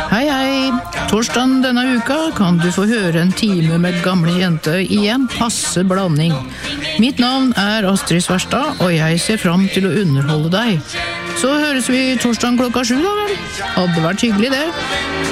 Hei, hei. Torsdagen denne uka kan du få høre en time med gamle jente i en passe blanding. Mitt navn er Astrid Sverstad, og jeg ser fram til å underholde deg. Så høres vi torsdagen klokka 7 da vel? Hadde vært hyggelig det.